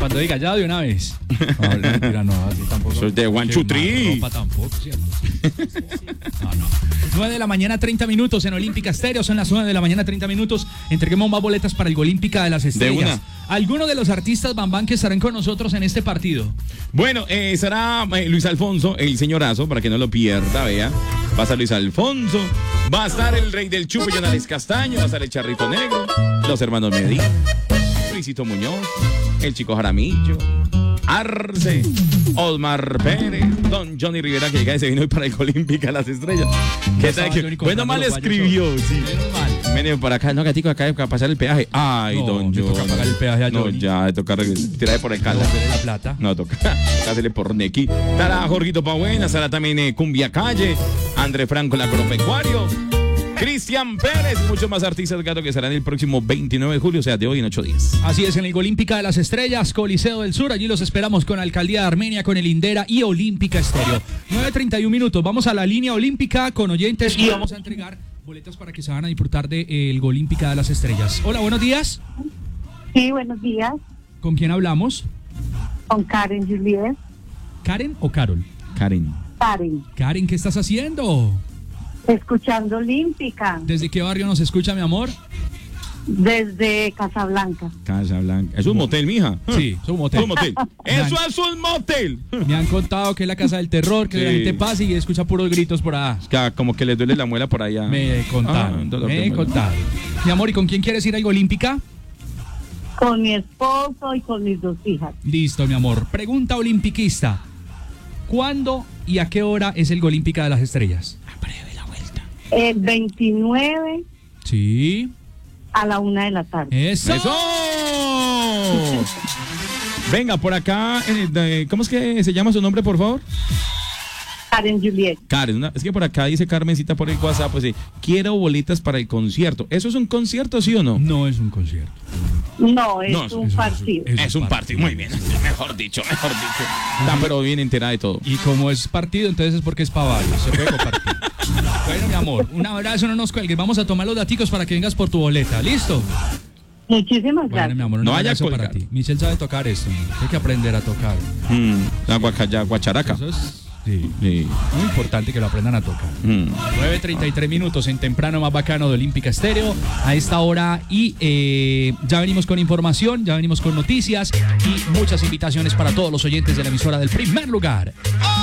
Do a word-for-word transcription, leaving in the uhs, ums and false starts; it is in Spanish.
cuando diga ya de una vez. No, no, mentira, no, así tampoco. Soy de One, Two, Three. Ropa tampoco, ¿cierto? No, no. nueve de la mañana, treinta minutos en Olímpica Estéreo. Son las nueve de la mañana, treinta minutos. Entreguemos más boletas para el Golímpica de las Estrellas. De ¿Alguno de los artistas Bambán que estarán con nosotros en este partido? Bueno, eh, será eh, Luis Alfonso, el señorazo, para que no lo pierda, vea. Va a estar Luis Alfonso, va a estar el rey del chupo, Jonales Castaño, va a estar el Charrito Negro, los hermanos Medina, Luisito Muñoz, el Chico Jaramillo, Arce, Osmar Pérez, Don Johnny Rivera, que llega y se vino hoy para el Olímpica las Estrellas. ¿Qué tal? Que, bueno, mal escribió, sí. Viene por acá, no, gatico, acá hay que pasar el peaje. Ay, no, don Johnny. toca pagar el peaje a No, Johnny. ya, toca tirar por el cala. No, la plata. No, toca, toca hacerle por Neki. Estará Jorgito Pabuena, estará también eh, Cumbia Calle, André Franco, el agropecuario, Cristian Pérez y muchos más artistas, gato, que serán el próximo veintinueve de julio, o sea, de hoy en ocho días. Así es, en el Olímpica de las Estrellas, Coliseo del Sur, allí los esperamos con Alcaldía de Armenia, con el Indera y Olímpica Estéreo. nueve treinta y uno minutos, vamos a la línea olímpica con oyentes y vamos a entregar boletas para que se van a disfrutar del de, Olímpica de las Estrellas. Hola, buenos días. Sí, buenos días. ¿Con quién hablamos? Con Karen Juliet. ¿Karen o Carol? Karen. Karen. Karen, ¿qué estás haciendo? Escuchando Olímpica. ¿Desde qué barrio nos escucha, mi amor? Desde Casablanca. Casablanca. ¿Es un motel, mija? Sí, es un motel. Es un motel. ¡Eso es un motel! Me han contado que es la casa del terror, que sí. La gente pasa y escucha puros gritos por allá. Que como que le duele la muela por allá. Me contaron, ah, me contaron. Mi amor, ¿y con quién quieres ir a Olímpica? Con mi esposo y con mis dos hijas. Listo, mi amor. Pregunta olimpiquista. ¿Cuándo y a qué hora es el Olímpica de las Estrellas? A breve la vuelta. El veintinueve. Sí. A la una de la tarde. ¡Eso! ¡Eso! Venga, por acá, eh, ¿cómo es que se llama su nombre, por favor? Karen Juliet. Karen, una, es que por acá dice Carmencita por el WhatsApp, pues sí, quiero boletas para el concierto. ¿Eso es un concierto, sí o no? No es un concierto. No, es no, un es, partido. Es, es, es un partido, muy bien, mejor dicho, mejor dicho. Está pero bien enterada de todo. Y como es partido, entonces es porque es para varios, se puede compartir. Bueno, mi amor, un abrazo, no nos cuelgues. Vamos a tomar los daticos para que vengas por tu boleta, ¿listo? Muchísimas gracias. Bueno, mi amor, un no vaya abrazo para ti. Michelle sabe tocar esto, ¿no? Hay que aprender a tocar. Mm, la guacaya, guacharaca. Eso es... Sí, sí, muy importante que lo aprendan a tocar. Mm. nueve treinta y tres minutos en temprano más bacano de Olímpica Estéreo a esta hora y eh, ya venimos con información, ya venimos con noticias y muchas invitaciones para todos los oyentes de la emisora del primer lugar.